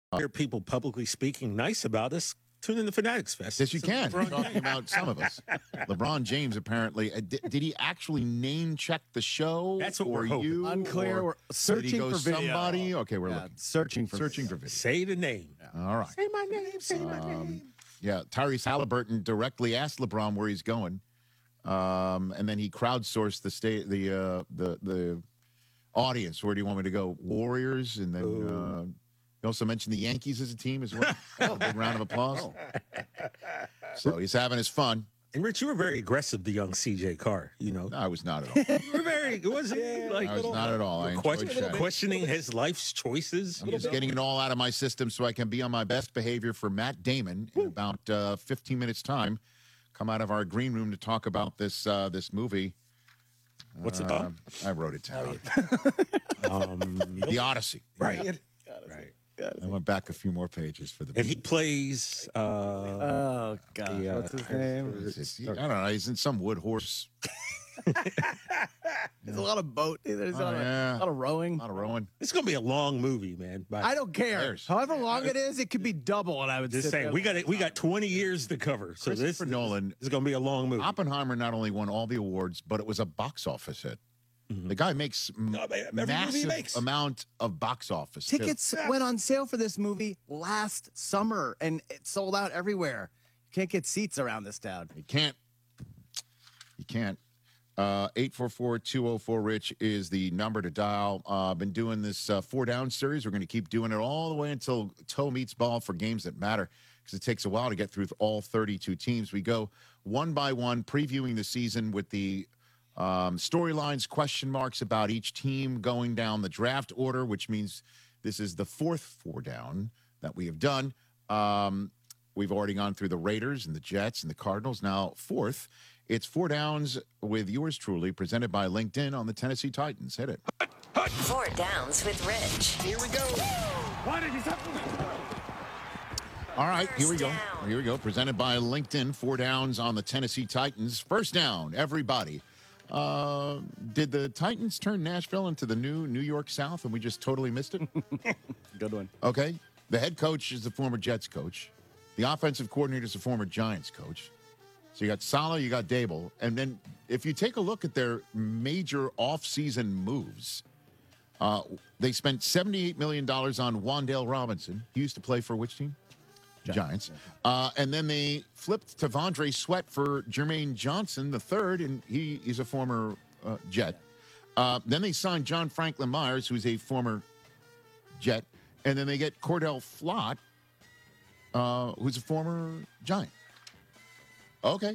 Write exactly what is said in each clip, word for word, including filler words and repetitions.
hear people publicly speaking nice about us, tune in to Fanatics Fest. Yes, you It's can. LeBron Talking James. about some of us. LeBron James apparently uh, did, did he actually name check the show? That's what or we're hoping. you? Unclear. Or We're did he searching go for video. somebody? Okay, we're Yeah, looking. searching for Searching for video. video. Say the name. All right. Say my name. Say my Um, name. Yeah, Tyrese Halliburton directly asked LeBron where he's going, um, and then he crowdsourced the state, the uh, the the audience. Where do you want me to go? Warriors, and then uh, he also mentioned the Yankees as a team as well. A big round of applause. So he's having his fun. And Rich, you were very aggressive to young C J Carr. You know, No, I was not at all. you were very. Was he like I was not at all. I enjoyed question- chatting. questioning his life's choices? I'm just getting it all out of my system so I can be on my best behavior for Matt Damon in about uh, fifteen minutes time. Come out of our green room to talk about this uh, this movie. What's it Uh, called? I wrote it down. Um, The Odyssey. right. Right. I went back a few more pages for the. And he plays. Uh, Oh God, The, uh, what's his name? It's- I don't know. He's in some wood horse. There's a lot of boat. There's a Oh, lot, of, yeah. a lot of rowing. A lot of rowing. it's gonna be a long movie, man. But I don't care. Cares? However long it is, it could be double, and I would just sit saying, there. we got it. We got twenty years to cover. So this, Christopher Nolan. this is gonna be a long movie. Oppenheimer not only won all the awards, but it was a box office hit. The guy makes m- No, man, every movie he massive makes. amount of box office. too. Tickets went on sale for this movie last summer, and it sold out everywhere. You can't get seats around this town. You can't. You can't. Uh, eight four four, two oh four, Rich is the number to dial. Uh, been doing this uh, four down series. We're going to keep doing it all the way until toe meets ball for games that matter because it takes a while to get through all thirty-two teams. We go one by one, previewing the season with the um, storylines, question marks about each team going down the draft order, which means this is the fourth four down that we have done. Um, we've already gone through the Raiders and the Jets and the Cardinals. Now, fourth, it's four downs with yours truly, presented by LinkedIn on the Tennessee Titans. Hit it. Four Downs with Rich. Here we go. All right, here we First go. down. Here we go. Presented by LinkedIn. Four downs on the Tennessee Titans. First down, everybody. Uh, did the Titans turn Nashville into the new New York South and we just totally missed it? Good one. Okay. The head coach is the former Jets coach. The offensive coordinator is the former Giants coach. So you got Saleh, you got Dable. And then if you take a look at their major offseason moves, uh, they spent seventy-eight million dollars on Wandale Robinson. He used to play for which team? Giants. Uh, and then they flipped Tavondre Sweat for Jermaine Johnson, the third, and he is a former uh, Jet. Uh, then they signed John Franklin Myers, who's a former Jet. And then they get Cordell Flott, uh, who's a former Giant. Okay.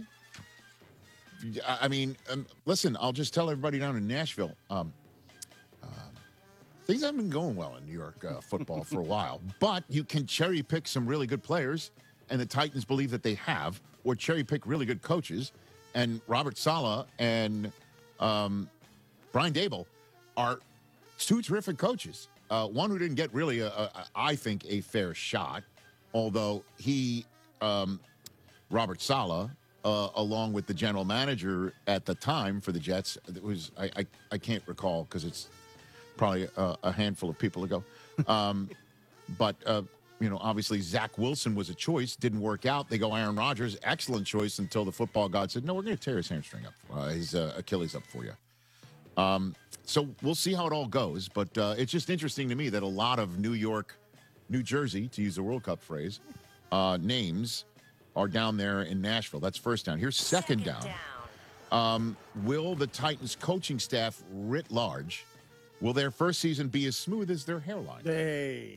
I I mean, um, listen, I'll just tell everybody down in Nashville, um, uh, things haven't been going well in New York uh, football for a while, but you can cherry pick some really good players, and the Titans believe that they have, or cherry pick really good coaches, and Robert Saleh and um, Brian Dable are two terrific coaches. Uh, one who didn't get really, a, a, I think, a fair shot, although he, um, Robert Saleh, uh, along with the general manager at the time for the Jets, it was I I, I can't recall because it's probably a, a handful of people ago. Um, but uh, you know, obviously Zach Wilson was a choice, didn't work out. They go Aaron Rodgers, excellent choice until the football god said, "No, we're going to tear his hamstring up, uh, his uh, Achilles up for you." Um, so we'll see how it all goes. But uh, it's just interesting to me that a lot of New York, New Jersey, to use the World Cup phrase, uh, names are down there in Nashville. That's first down. Here's second, down. Um, will the Titans coaching staff writ large, will their first season be as smooth as their hairline? Hey,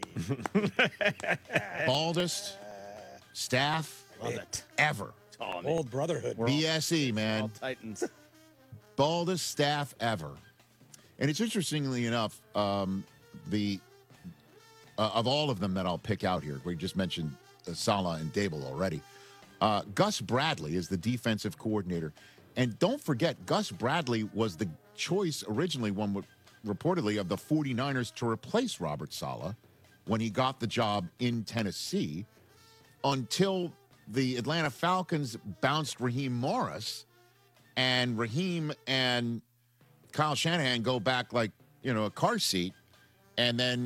Baldest staff love it. ever. Tommy. Old brotherhood. B S E, All man. Titans. Baldest staff ever. And it's interestingly enough, um, the uh, of all of them that I'll pick out here, we just mentioned uh, Saleh and Dable already. Uh, Gus Bradley is the defensive coordinator. And don't forget, Gus Bradley was the choice originally, one would, reportedly, of the 49ers to replace Robert Saleh when he got the job in Tennessee until the Atlanta Falcons bounced Raheem Morris, and Raheem and Kyle Shanahan go back like, you know, a car seat, and then